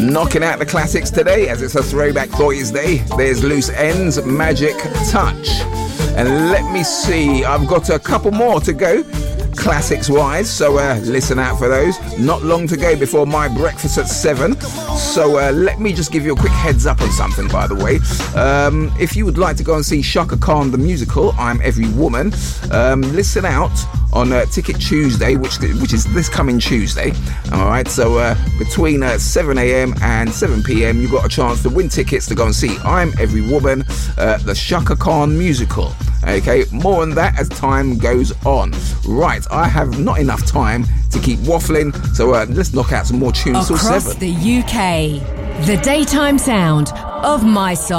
Knocking out the classics today as it's a throwback Thursday. There's Loose Ends, Magic Touch. And let me see, I've got a couple more to go, classics wise, so listen out for those. Not long to go before my breakfast at 7. So let me just give you a quick heads up on something, by the way. If you would like to go and see Chaka Khan the musical, I'm Every Woman, listen out on Ticket Tuesday, which is this coming Tuesday. Alright, so between 7 a.m. and 7 p.m. you've got a chance to win tickets to go and see I'm Every Woman, the Chaka Khan musical. Okay, more on that as time goes on. Right, I have not enough time to keep waffling, so let's knock out some more tunes till 7. Across the UK, the daytime sound of My Soul.